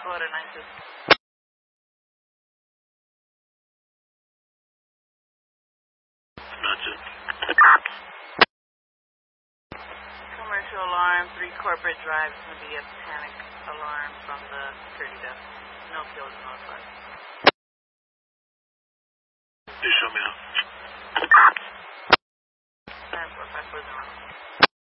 Order 92. Commercial alarm, 3 corporate drive. It's going to be a panic alarm from the security desk. No kills notified. You show me